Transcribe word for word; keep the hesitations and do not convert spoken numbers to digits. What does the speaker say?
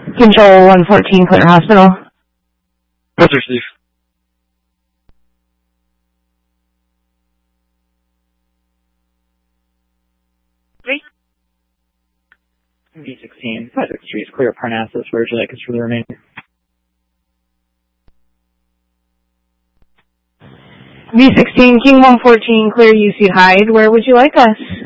Control one fourteen, Clinton Hospital. What's received? Three. V sixteen, five six three is clear Parnassus. Where would you like us for the remainder? V sixteen, King one fourteen, clear U C Hyde. Where would you like us?